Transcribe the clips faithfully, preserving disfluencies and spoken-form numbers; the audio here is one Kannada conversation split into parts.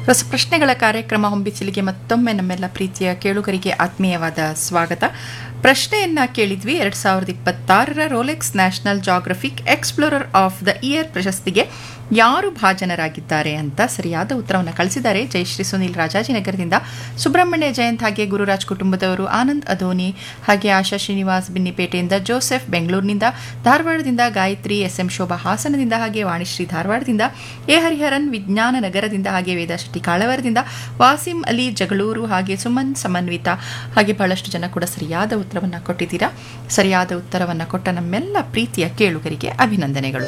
ರಸಪ್ರಶ್ನೆಗಳ ಕಾರ್ಯಕ್ರಮ ಹೊಂಬಿಸಿಲಿಗೆ ಮತ್ತೊಮ್ಮೆ ನಮ್ಮೆಲ್ಲ ಪ್ರೀತಿಯ ಕೇಳುಗರಿಗೆ ಆತ್ಮೀಯವಾದ ಸ್ವಾಗತ. ಪ್ರಶ್ನೆಯನ್ನ ಕೇಳಿದ್ವಿ. ಎರಡ್ ಸಾವಿರದ ಇಪ್ಪತ್ತಾರರ Rolex national geographic explorer of the year ಪ್ರಶಸ್ತಿಗೆ ಯಾರು ಭಾಜನರಾಗಿದ್ದಾರೆ ಅಂತ ಸರಿಯಾದ ಉತ್ತರವನ್ನು ಕಳಿಸಿದ್ದಾರೆ. ಜಯಶ್ರೀ ಸುನೀಲ್ ರಾಜಾಜಿನಗರದಿಂದ, ಸುಬ್ರಹ್ಮಣ್ಯ ಜಯಂತ್ ಹಾಗೆ ಗುರುರಾಜ್ ಕುಟುಂಬದವರು, ಆನಂದ್ ಅದೋನಿ ಹಾಗೆ ಆಶಾ ಶ್ರೀನಿವಾಸ್ ಬಿನ್ನಿಪೇಟೆಯಿಂದ, ಜೋಸೆಫ್ ಬೆಂಗಳೂರಿನಿಂದ, ಧಾರವಾಡದಿಂದ ಗಾಯತ್ರಿ, ಎಸ್ ಎಂ ಶೋಭಾ ಹಾಸನದಿಂದ ಹಾಗೆ ವಾಣಿಶ್ರೀ ಧಾರವಾಡದಿಂದ, ಎ ಹರಿಹರನ್ ವಿಜ್ಞಾನ ನಗರದಿಂದ ಹಾಗೆ ವೇದಾ ಶೆಟ್ಟಿ ಕಾಳವರದಿಂದ, ವಾಸಿಂ ಅಲಿ ಜಗಳೂರು ಹಾಗೆ ಸುಮನ್ ಸಮನ್ವಿತ ಹಾಗೆ ಬಹಳಷ್ಟು ಜನ ಕೂಡ ಸರಿಯಾದ ಉತ್ತರವನ್ನು ಕೊಟ್ಟಿದ್ದೀರಾ. ಸರಿಯಾದ ಉತ್ತರವನ್ನು ಕೊಟ್ಟ ನಮ್ಮೆಲ್ಲ ಪ್ರೀತಿಯ ಕೇಳುಗರಿಗೆ ಅಭಿನಂದನೆಗಳು.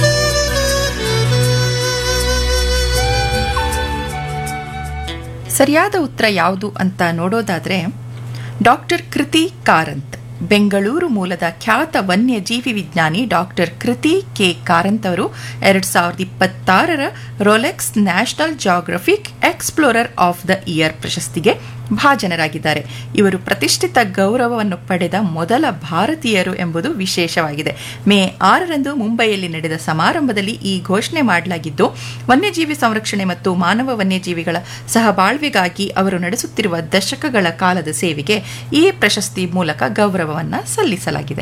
ಸರಿಯಾದ ಉತ್ತರ ಯಾವುದು ಅಂತ ನೋಡೋದಾದ್ರೆ ಡಾಕ್ಟರ್ ಕೃತಿ ಕಾರಂತ್. ಬೆಂಗಳೂರು ಮೂಲದ ಖ್ಯಾತ ವನ್ಯಜೀವಿ ವಿಜ್ಞಾನಿ ಡಾಕ್ಟರ್ ಕೃತಿ ಕೆ ಕಾರಂತ್ ಅವರು ಎರಡ್ ಸಾವಿರದ ಇಪ್ಪತ್ತಾರರ Rolex national geographic explorer of the year ಪ್ರಶಸ್ತಿಗೆ ಭಾಜನರಾಗಿದ್ದಾರೆ. ಇವರು ಪ್ರತಿಷ್ಠಿತ ಗೌರವವನ್ನು ಪಡೆದ ಮೊದಲ ಭಾರತೀಯರು ಎಂಬುದು ವಿಶೇಷವಾಗಿದೆ. ಮೇ ಆರರಂದು ಮುಂಬೈಯಲ್ಲಿ ನಡೆದ ಸಮಾರಂಭದಲ್ಲಿ ಈ ಘೋಷಣೆ ಮಾಡಲಾಗಿದ್ದು, ವನ್ಯಜೀವಿ ಸಂರಕ್ಷಣೆ ಮತ್ತು ಮಾನವ ವನ್ಯಜೀವಿಗಳ ಸಹಬಾಳ್ವೆಗಾಗಿ ಅವರು ನಡೆಸುತ್ತಿರುವ ದಶಕಗಳ ಕಾಲದ ಸೇವೆಗೆ ಈ ಪ್ರಶಸ್ತಿ ಮೂಲಕ ಗೌರವವನ್ನು ಸಲ್ಲಿಸಲಾಗಿದೆ.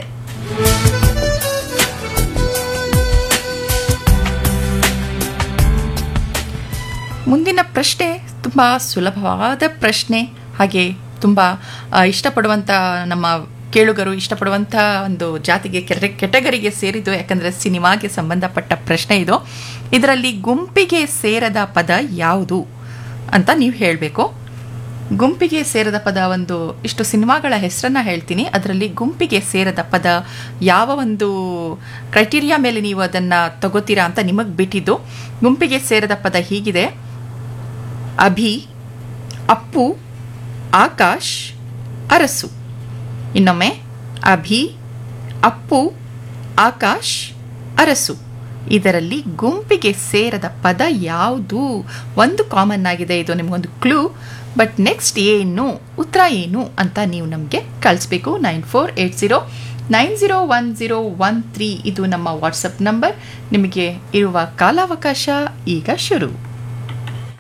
ಮುಂದಿನ ಪ್ರಶ್ನೆ ತುಂಬ ಸುಲಭವಾದ ಪ್ರಶ್ನೆ, ಹಾಗೆ ತುಂಬ ಇಷ್ಟಪಡುವಂಥ ನಮ್ಮ ಕೇಳುಗರು ಇಷ್ಟಪಡುವಂಥ ಒಂದು ಜಾತಿಗೆ ಕೆಟಗರಿಗೆ ಸೇರಿದ್ದು. ಯಾಕಂದರೆ ಸಿನಿಮಾಗೆ ಸಂಬಂಧಪಟ್ಟ ಪ್ರಶ್ನೆ ಇದು. ಇದರಲ್ಲಿ ಗುಂಪಿಗೆ ಸೇರದ ಪದ ಯಾವುದು ಅಂತ ನೀವು ಹೇಳಬೇಕು. ಗುಂಪಿಗೆ ಸೇರದ ಪದ ಒಂದು ಇಷ್ಟು ಸಿನಿಮಾಗಳ ಹೆಸರನ್ನು ಹೇಳ್ತೀನಿ. ಅದರಲ್ಲಿ ಗುಂಪಿಗೆ ಸೇರದ ಪದ ಯಾವ ಒಂದು ಕ್ರೈಟೀರಿಯಾ ಮೇಲೆ ನೀವು ಅದನ್ನು ತಗೋತೀರಾ ಅಂತ ನಿಮಗೆ ಬಿಟ್ಟಿದ್ದು. ಗುಂಪಿಗೆ ಸೇರದ ಪದ ಹೀಗಿದೆ: ಅಭಿ, ಅಪ್ಪು, ಆಕಾಶ್, ಅರಸು. ಇನ್ನೊಮ್ಮೆ ಅಭಿ, ಅಪ್ಪು, ಆಕಾಶ್, ಅರಸು. ಇದರಲ್ಲಿ ಗುಂಪಿಗೆ ಸೇರದ ಪದ ಯಾವುದು? ಒಂದು ಕಾಮನ್ ಆಗಿದೆ, ಇದು ನಿಮಗೊಂದು ಕ್ಲೂ. ಬಟ್ ನೆಕ್ಸ್ಟ್ ಏನು ಉತ್ತರ ಏನು ಅಂತ ನೀವು ನಮಗೆ ಕಳಿಸ್ಬೇಕು. Nine four eight zero nine zero one zero one three ಇದು ನಮ್ಮ ವಾಟ್ಸಪ್ ನಂಬರ್. ನಿಮಗೆ ಇರುವ ಕಾಲಾವಕಾಶ ಈಗ ಶುರು.